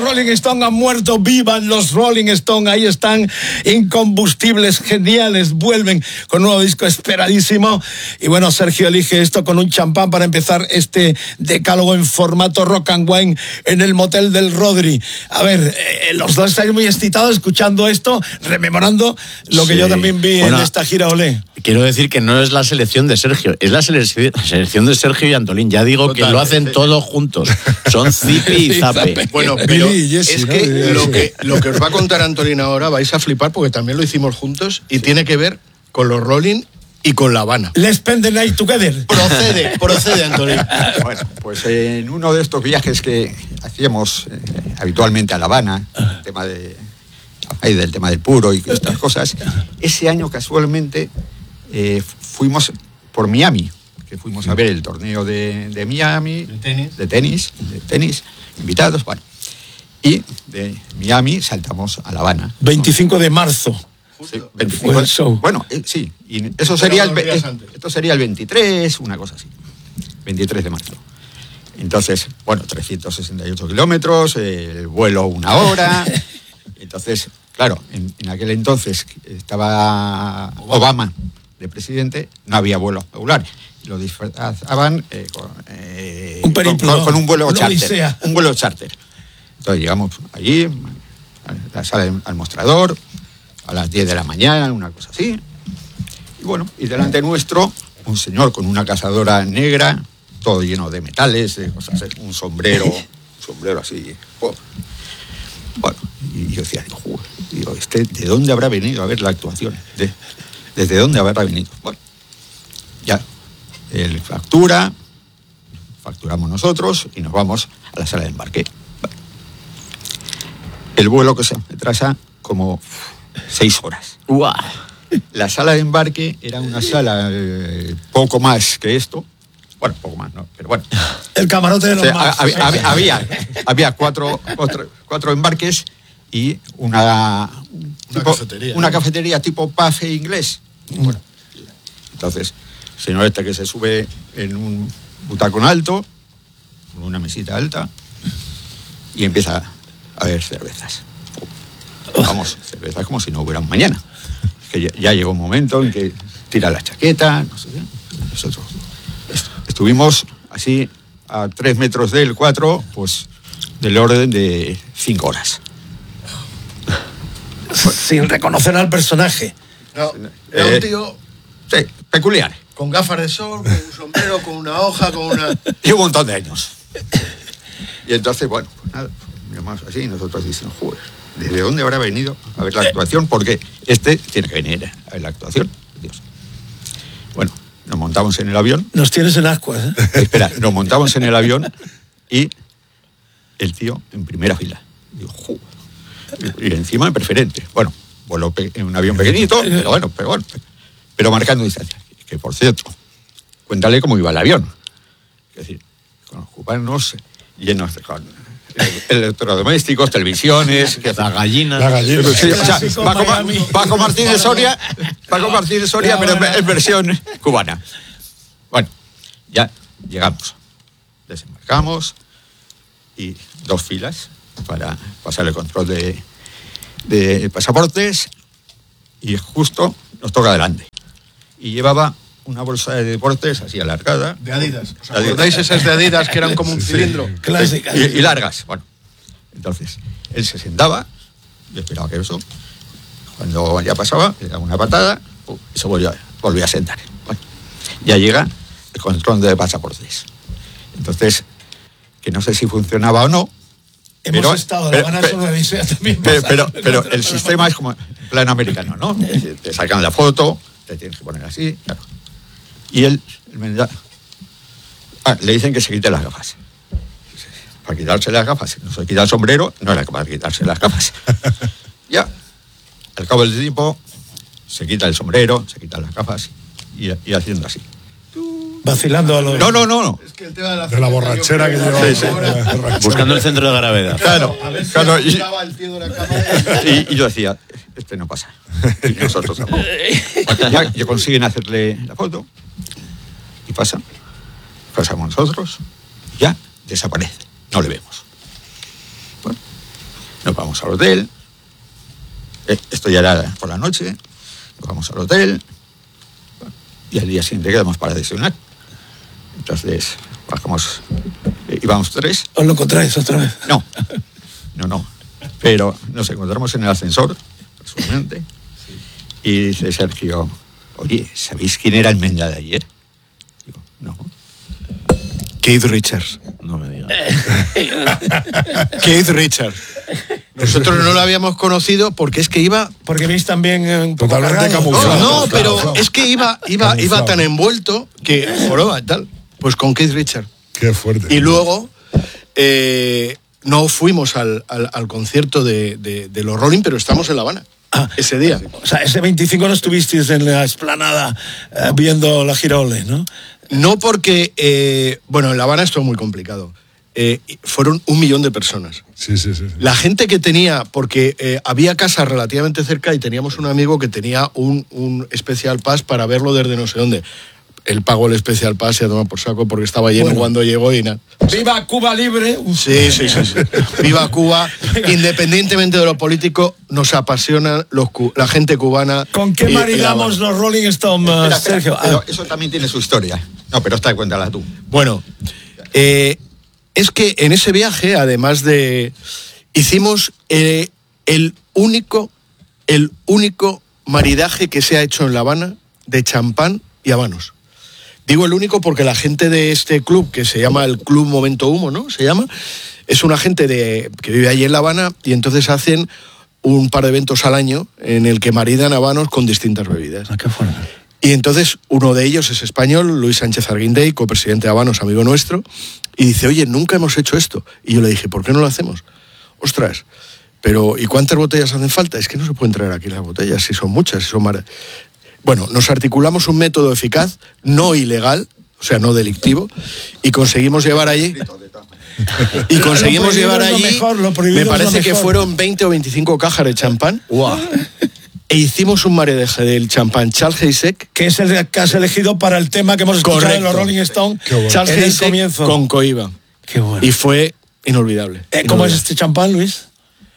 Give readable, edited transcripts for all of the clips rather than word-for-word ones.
Rolling Stones han muerto, vivan los Rolling Stones, ahí están, incombustibles, geniales, vuelven con un nuevo disco esperadísimo. Y bueno, Sergio elige esto con un champán para empezar este decálogo en formato rock and wine en el motel del Rodri. A ver, los dos estáis muy excitados escuchando esto, rememorando lo que yo también vi en esta gira Olé. Quiero decir que no es la selección de Sergio, es la selección de Sergio y Antolín. Ya digo que lo hacen todos juntos. Son Zipi y Zape. Bueno, pero es que lo que os va a contar Antolín ahora vais a flipar porque también lo hicimos juntos y tiene que ver con los Rolling y con La Habana. Let's spend the night together. Procede, Antolín. Bueno, pues en uno de estos viajes que hacíamos habitualmente a La Habana, del tema del puro y estas cosas, ese año casualmente fuimos por Miami, que fuimos a ver el torneo de Miami, de tenis, invitados, bueno. Y de Miami saltamos a La Habana. 25 de marzo. Sí, 25, bueno, sí, y eso sería esto sería el 23, una cosa así, 23 de marzo. Entonces, bueno, 368 kilómetros, el vuelo 1 hora. Entonces, claro, en aquel entonces estaba Obama de presidente, no había vuelos regulares. Lo disfrazaban con un vuelo charter. Un vuelo charter. Entonces llegamos allí, a la sala al mostrador, a las 10 de la mañana, una cosa así. Y bueno, y delante nuestro, un señor con una cazadora negra, todo lleno de metales, de cosas, un sombrero así. Bueno, y yo decía, ¿de dónde habrá venido a ver la actuación? ¿Desde dónde habrá venido? Bueno, ya, él facturamos nosotros y nos vamos a la sala de embarque. Bueno, el vuelo que se retrasa como 6 horas. ¡Guau! La sala de embarque era una sala poco más que esto. Bueno, poco más, ¿no? Pero bueno. El camarote de los más. Había cuatro embarques y una cafetería tipo pase inglés. Bueno, entonces, el señor que se sube en un butacón alto, con una mesita alta, y empieza a ver cervezas. Vamos, cervezas como si no hubiera un mañana. Que ya llegó un momento en que tira la chaqueta, no sé qué. Nosotros estuvimos así a 3 metros del 4, pues del orden de 5 horas. Sin reconocer al personaje. No, era un tío... Sí, peculiar. Con gafas de sol, con un sombrero, con una hoja, con una... Y un montón de años. Y entonces, bueno, pues nada, miramos así y nosotros decimos, joder, ¿desde dónde habrá venido a ver la actuación? Porque tiene que venir a ver la actuación. Dios. Bueno, nos montamos en el avión. Nos tienes en ascuas, ¿eh? Espera, nos montamos en el avión y el tío en primera fila. Digo, joder. Y encima en preferente. Bueno, vuelo en un avión pequeñito, pero marcando distancia. Que por cierto, cuéntale cómo iba el avión. Es decir, con los cubanos llenos de electrodomésticos, televisiones, la gallina. Sí, o sea, Paco Martínez de Soria, pero en versión cubana. Bueno, ya llegamos, desembarcamos y 2 filas para pasar el control de pasaportes y justo nos toca adelante. Y llevaba una bolsa de deportes así alargada. De Adidas. ¿Os acordáis esas de Adidas que eran como un cilindro? Clásicas. Y largas. Bueno, entonces, él se sentaba, yo esperaba que eso. Cuando ya pasaba, le daba una patada y se volvía a sentar. Bueno, ya llega el control de pasaportes. Entonces, que no sé si funcionaba o no. Hemos estado, La Habana solo de también. Pero el sistema es como en plan americano, ¿no? Te sacan la foto, te tienes que poner así, claro. Y él le dicen que se quite las gafas. Para quitarse las gafas, no se quita el sombrero, no era para quitarse las gafas. Ya, al cabo del tiempo, se quita el sombrero, se quita las gafas y haciendo así. Vacilando a los... No. Es que el tema de la borrachera que llevaba. Sí. Buscando el centro de gravedad. Claro. El tío de la cama. Y yo decía, no pasa. Y nosotros tampoco. Bueno, ya consiguen hacerle la foto y pasamos nosotros, ya desaparece, no le vemos. Bueno, nos vamos al hotel. Esto ya era por la noche. Nos vamos al hotel. Y al día siguiente quedamos para desayunar. Entonces, bajamos. Íbamos 3. ¿Os lo encontráis otra vez? No. Pero nos encontramos en el ascensor, casualmente. Y dice Sergio, oye, ¿sabéis quién era el Menda de ayer? Digo, no. Keith Richards. No me digas. Keith Richards. Nosotros no lo habíamos conocido porque es que iba... Porque veis también un poco Totalmente cargado. camuflado. No, pero Camuflado. es que iba tan envuelto que joroba y tal. Pues con Keith Richards. Qué fuerte. Y luego no fuimos al concierto de los Rolling, pero estamos en La Habana. Ese día. O sea, ese 25 no estuvisteis en la explanada viendo la gira Ole, ¿no? No porque, en La Habana esto es muy complicado. Fueron 1 millón de personas. Sí. La gente que tenía, porque había casas relativamente cerca y teníamos un amigo que tenía un Special Pass para verlo desde no sé dónde. Él pagó el Special Pass y a tomar por saco porque estaba lleno cuando llegó y nada. ¡Viva Cuba libre! Sí. Viva Cuba. Independientemente de lo político, nos apasiona la gente cubana. ¿Con qué maridamos los Rolling Stones, Espera, Sergio? pero eso también tiene su historia. No, pero cuéntala tú. Bueno, es que en ese viaje, además de... Hicimos el único maridaje que se ha hecho en La Habana de champán y habanos. Digo el único porque la gente de este club, que se llama el Club Momento Humo, ¿no? Se llama. Es una gente que vive allí en La Habana y entonces hacen un par de eventos al año en el que maridan habanos con distintas bebidas. ¡Qué fuerte! Y entonces uno de ellos es español, Luis Sánchez Arguindey, copresidente de Habanos, amigo nuestro, y dice, oye, nunca hemos hecho esto. Y yo le dije, ¿por qué no lo hacemos? Ostras, pero ¿y cuántas botellas hacen falta? Es que no se pueden traer aquí las botellas, si son muchas, si son Bueno, nos articulamos un método eficaz, no ilegal, o sea, no delictivo, y conseguimos llevar allí... Y conseguimos llevar allí, me parece que fueron 20 o 25 cajas de champán. ¡Guau! E hicimos un maridaje del champán Charles Heysek, Que es el que has elegido para el tema que hemos escuchado en los Rolling Stones. bueno. Charles en el Heysek comienzo. con Coiba. Qué bueno. Y fue inolvidable. ¿Cómo es este champán, Luis?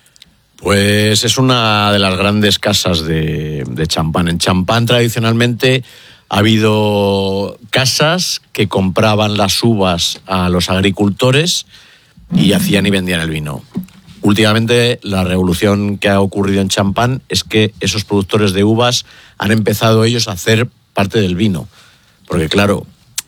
Pues es una de las grandes casas de champán. En champán tradicionalmente ha habido casas que compraban las uvas a los agricultores y hacían y vendían el vino. Últimamente la revolución que ha ocurrido en champán es que esos productores de uvas han empezado ellos a hacer parte del vino. Porque claro,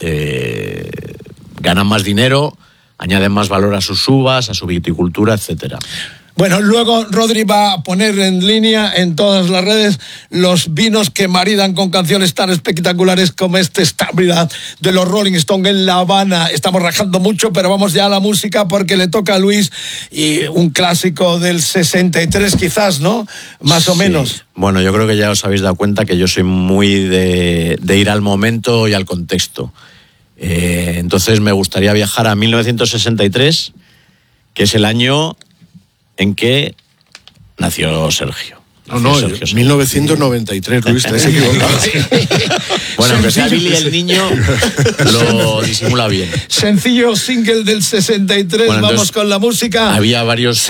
ganan más dinero, añaden más valor a sus uvas, a su viticultura, etcétera. Bueno, luego Rodri va a poner en línea en todas las redes los vinos que maridan con canciones tan espectaculares como Estabilidad de los Rolling Stones en La Habana. Estamos rajando mucho, pero vamos ya a la música porque le toca a Luis y un clásico del 63 quizás, ¿no? Más o menos. Bueno, yo creo que ya os habéis dado cuenta que yo soy muy de ir al momento y al contexto. Entonces me gustaría viajar a 1963, que es el año en que nació Sergio. No, Sergio. 1993, Luis, te has equivocado. Bueno, aunque sea Billy el niño, lo disimula bien. Sencillo single del 63, Bueno, vamos con la música. Había varios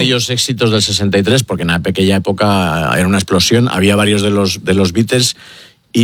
éxitos del 63, porque en aquella época era una explosión. Había varios de los Beatles